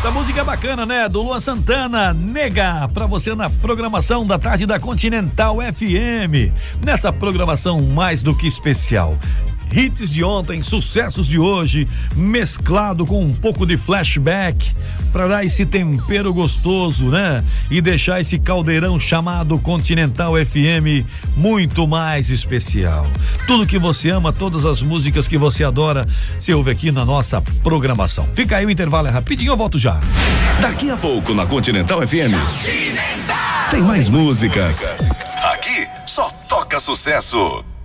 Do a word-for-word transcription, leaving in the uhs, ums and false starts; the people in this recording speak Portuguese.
Essa música é bacana, né? Do Luan Santana, Nega, pra você na programação da tarde da Continental F M. Nessa programação mais do que especial. Hits de ontem, sucessos de hoje, mesclado com um pouco de flashback, pra dar esse tempero gostoso, né? E deixar esse caldeirão chamado Continental F M muito mais especial. Tudo que você ama, todas as músicas que você adora, você ouve aqui na nossa programação. Fica aí o intervalo, é rapidinho, eu volto já. Daqui a pouco na Continental F M. Tem mais músicas. Aqui só toca sucesso.